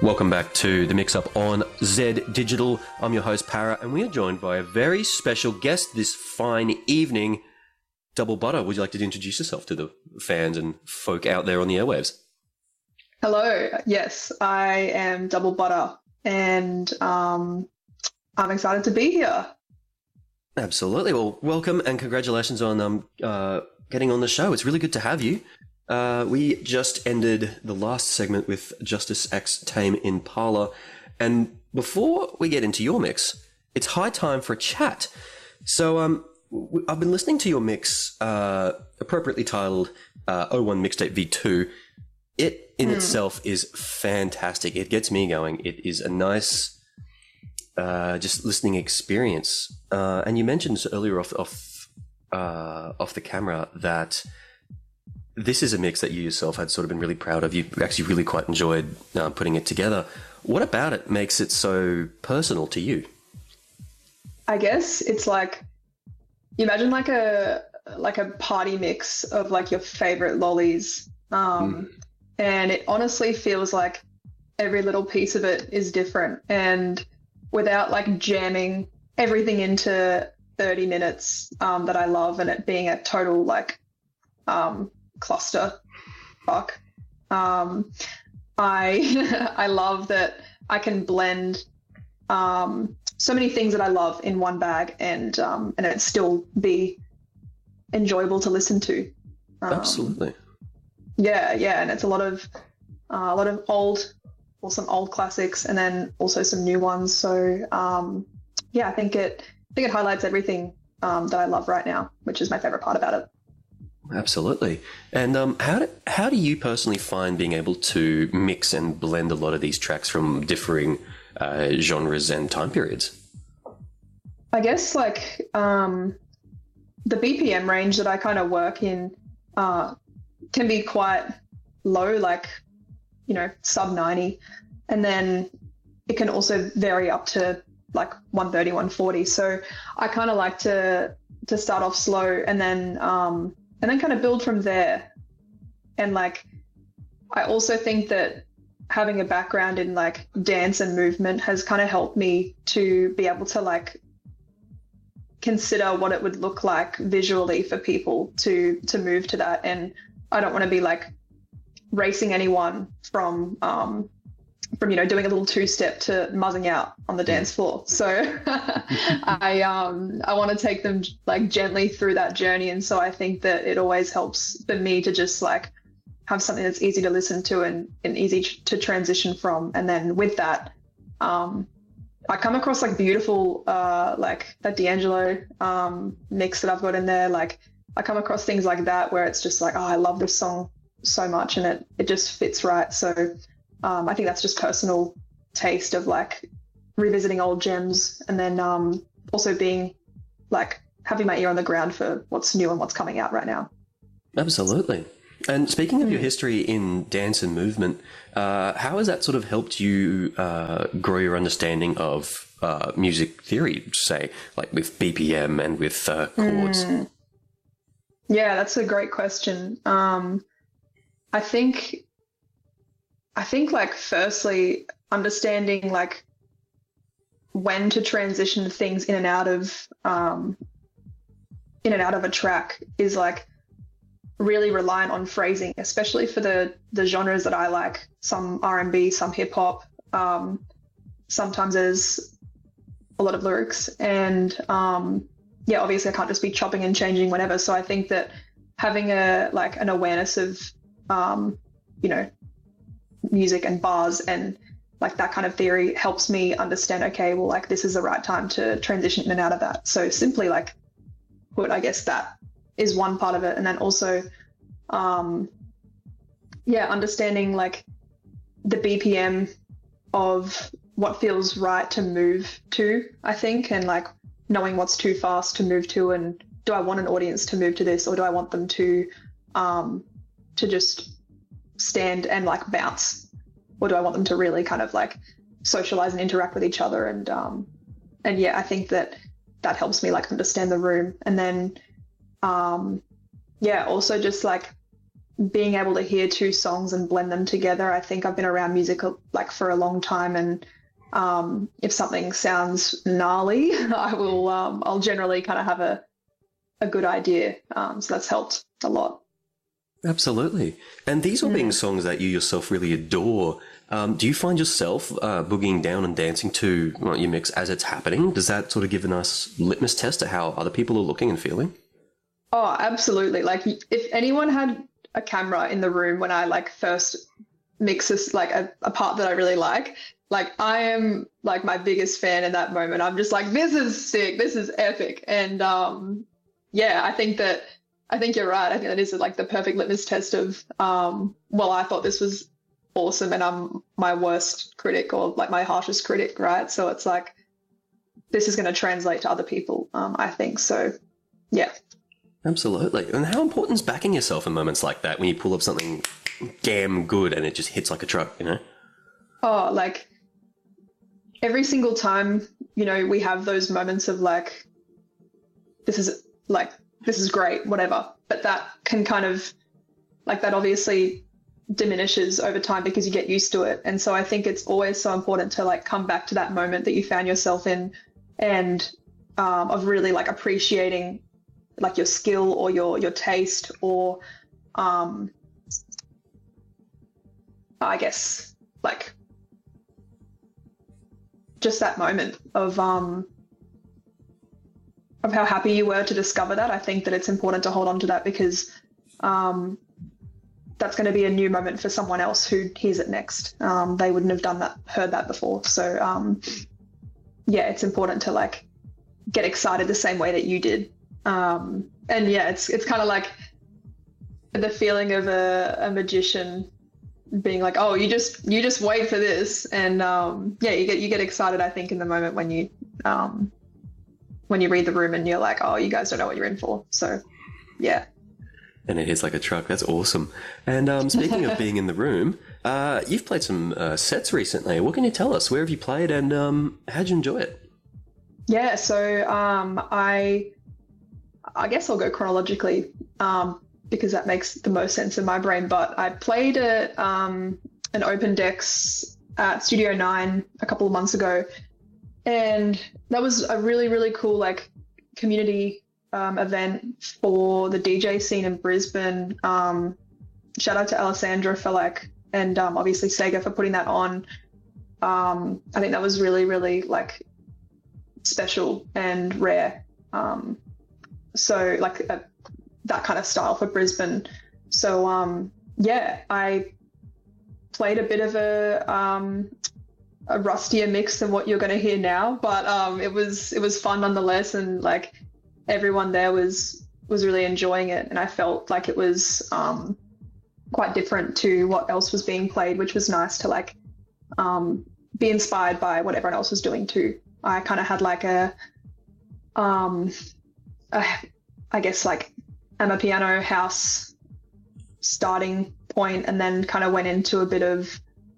Welcome back to the Mix Up on Z Digital. I'm your host, Para, and we are joined by a very special guest this fine evening. Double Butter, would you like to introduce yourself to the fans and folk out there on the airwaves? Hello. Yes, I am Double Butter, and I'm excited to be here. Absolutely. Well, welcome and congratulations on getting on the show. It's really good to have you. We just ended the last segment with Justice X Tame Impala, and before we get into your mix, it's high time for a chat. So I've been listening to your mix, appropriately titled 01 Mixtape V2. It in itself is fantastic. It gets me going. It is a nice just listening experience. And you mentioned earlier off the camera that this is a mix that you yourself had sort of been really proud of. You actually really quite enjoyed putting it together. What about it makes it so personal to you? I guess it's like, you imagine like a party mix of like your favorite lollies. And it honestly feels like every little piece of it is different. And without like jamming everything into 30 minutes that I love and it being a total like cluster fuck. I I love that I can blend so many things that I love in one bag and it still be enjoyable to listen to. Absolutely. Yeah, and it's a lot of old or some old classics and then also some new ones. So I think it highlights everything that I love right now, which is my favorite part about it. Absolutely. And how do you personally find being able to mix and blend a lot of these tracks from differing genres and time periods? I guess like the BPM range that I kind of work in can be quite low, like, you know, sub 90. And then it can also vary up to like 130, 140. So I kind of like to start off slow and then kind of build from there. And like, I also think that having a background in like dance and movement has kind of helped me to be able to like consider what it would look like visually for people to move to that. And I don't want to be like racing anyone from you know, doing a little two-step to muzzing out on the dance floor. So I want to take them like gently through that journey. And so I think that it always helps for me to just like have something that's easy to listen to and easy to transition from. And then with that, I come across like beautiful, like that D'Angelo mix that I've got in there. Like I come across things like that where it's just like, oh, I love this song so much and it just fits right. So I think that's just personal taste of like revisiting old gems and then also being like having my ear on the ground for what's new and what's coming out right now. Absolutely. And speaking of your history in dance and movement, how has that sort of helped you grow your understanding of music theory, say, like with BPM and with chords? Yeah, that's a great question. I think like firstly understanding like when to transition things in and out of a track is like really reliant on phrasing, especially for the genres that I like. Some R&B, some hip hop. Sometimes there's a lot of lyrics and obviously I can't just be chopping and changing whenever. So I think that having an awareness of you know, music and bars and like that kind of theory helps me understand, okay, well, like this is the right time to transition in and out of that. So simply like put, I guess that is one part of it. And then also, understanding like the BPM of what feels right to move to, I think, and like knowing what's too fast to move to, and do I want an audience to move to this, or do I want them to just stand and like bounce, or do I want them to really kind of like socialize and interact with each other? And I think that helps me like understand the room. And then also just like being able to hear two songs and blend them together. I think I've been around music like for a long time, and if something sounds gnarly, I'll generally kind of have a good idea. So that's helped a lot. Absolutely. And these all being songs that you yourself really adore, do you find yourself boogieing down and dancing to your mix as it's happening? Does that sort of give a nice litmus test to how other people are looking and feeling? Oh, absolutely. Like if anyone had a camera in the room when I like first mix this, like a part that I really like I am like my biggest fan in that moment. I'm just like, this is sick. This is epic. And yeah, I think you're right. I think that is like the perfect litmus test of, well, I thought this was awesome and I'm my worst critic or like my harshest critic, right? So it's like, this is going to translate to other people, I think. So, yeah. Absolutely. And how important is backing yourself in moments like that when you pull up something damn good and it just hits like a truck, you know? Oh, like every single time, you know, we have those moments of like, this is great, whatever. But that can kind of, like, that obviously diminishes over time because you get used to it. And so I think it's always so important to like come back to that moment that you found yourself in, and of really like appreciating like your skill or your taste, or I guess like just that moment of how happy you were to discover that. I think that it's important to hold on to that because that's going to be a new moment for someone else who hears it next. They wouldn't have heard that before. So yeah, it's important to like get excited the same way that you did. And yeah, it's kind of like the feeling of a magician being like, oh, you just wait for this. And yeah, you get excited, I think, in the moment when you read the room and you're like, oh, you guys don't know what you're in for. So yeah. And it hits like a truck. That's awesome. And speaking of being in the room, you've played some sets recently. What can you tell us? Where have you played, and how'd you enjoy it? Yeah, so I guess I'll go chronologically because that makes the most sense in my brain. But I played at an Open Decks at Studio 9 a couple of months ago, and that was a really, really cool like community event for the DJ scene in Brisbane. Shout out to Alessandra for like, and obviously Sega for putting that on. I think that was really, really like special and rare. So like that kind of style for Brisbane. So yeah, I played a bit of a rustier mix than what you're going to hear now, but it was fun nonetheless, and like everyone there was really enjoying it, and I felt like it was quite different to what else was being played, which was nice to like be inspired by what everyone else was doing too. I kind of had like I guess like Amapiano house starting point, and then kind of went into a bit of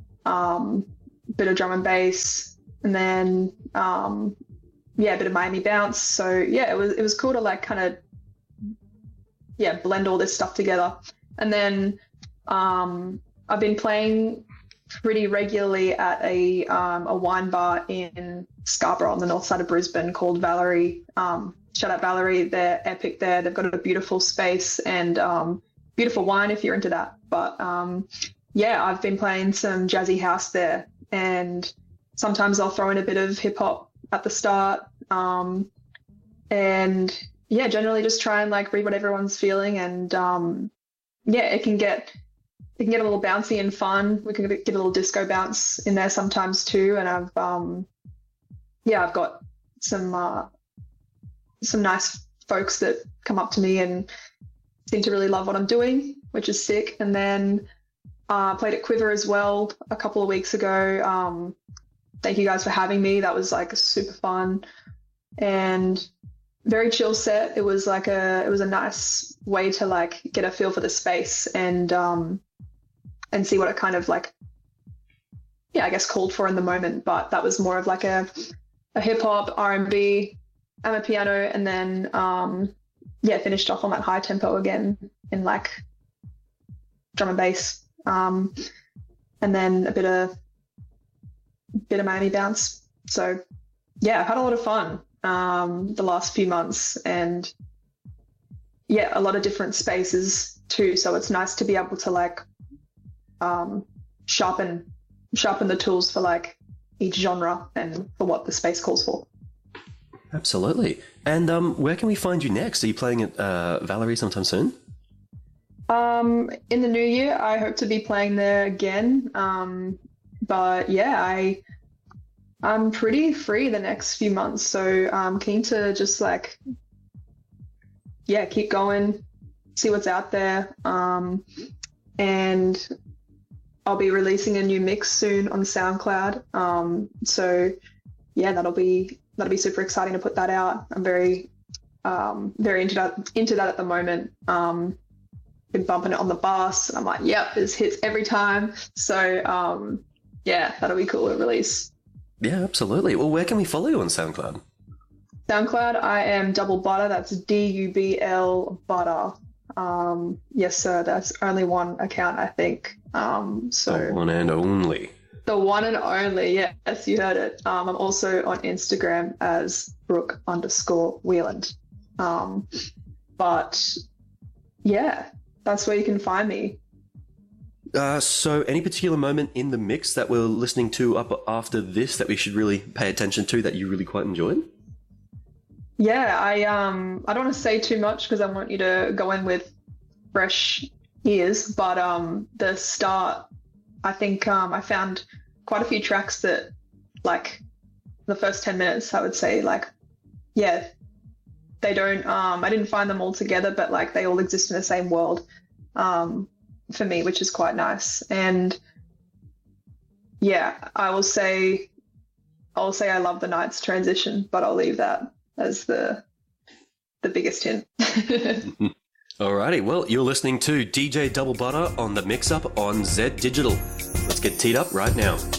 drum and bass, and then yeah, a bit of Miami bounce. So yeah, it was cool to like kind of blend all this stuff together. And then I've been playing pretty regularly at a wine bar in Scarborough on the north side of Brisbane called Valerie. Shout out Valerie, they're epic there. They've got a beautiful space and beautiful wine if you're into that. But yeah, I've been playing some jazzy house there, and sometimes I'll throw in a bit of hip hop at the start. And yeah, generally just try and like read what everyone's feeling, and yeah, it can get a little bouncy and fun. We can get a little disco bounce in there sometimes too. And I've got some nice folks that come up to me and seem to really love what I'm doing, which is sick. And then played at Quiver as well a couple of weeks ago. Thank you guys for having me. That was like super fun and very chill set. It was a nice way to like get a feel for the space and see what it kind of like, yeah, I guess called for in the moment. But that was more of like a hip hop, R&B, Amapiano, and then finished off on that high tempo again in like drum and bass, and then a bit of Miami bounce. So yeah, I've had a lot of fun the last few months, and yeah, a lot of different spaces too. So it's nice to be able to like sharpen the tools for like each genre and for what the space calls for. Absolutely. And where can we find you next? Are you playing at Valerie sometime soon? In the new year, I hope to be playing there again. But yeah, I'm pretty free the next few months, so I'm keen to just like, yeah, keep going, see what's out there. And I'll be releasing a new mix soon on SoundCloud. So yeah, that'll be super exciting to put that out. I'm very into that at the moment. Been bumping it on the bus, and I'm like, yep, this hits every time. So yeah, that'll be cool to release. Yeah, absolutely. Well, where can we follow you on SoundCloud? SoundCloud, I am Double Butter. That's DUBL Butter. Yes, sir. That's only one account, I think. So The one and only. The one and only. Yes, you heard it. I'm also on Instagram as Brooke_Wheeland. But yeah, that's where you can find me. So any particular moment in the mix that we're listening to up after this that we should really pay attention to that you really quite enjoyed? Yeah, I don't want to say too much because I want you to go in with fresh ears, but the start, I think I found quite a few tracks that, like, the first 10 minutes, I would say, like, yeah, they don't, I didn't find them all together, but like they all exist in the same world for me, which is quite nice. And yeah, I will say I love the Night's transition, but I'll leave that as the biggest hint. Alrighty, well, you're listening to DJ Double Butter on the Mix Up on Z Digital. Let's get teed up right now.